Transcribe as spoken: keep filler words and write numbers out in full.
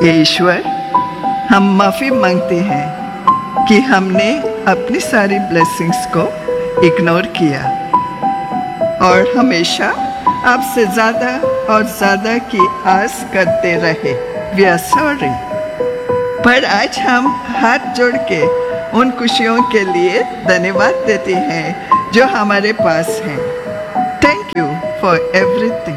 ये ईश्वर, हम माफ़ी मांगते हैं कि हमने अपनी सारी ब्लेसिंग्स को इग्नोर किया और हमेशा आपसे ज़्यादा और ज़्यादा की आस करते रहे। We are sorry. पर आज हम हाथ जोड़ के उन खुशियों के लिए धन्यवाद देते हैं जो हमारे पास हैं। Thank you for everything.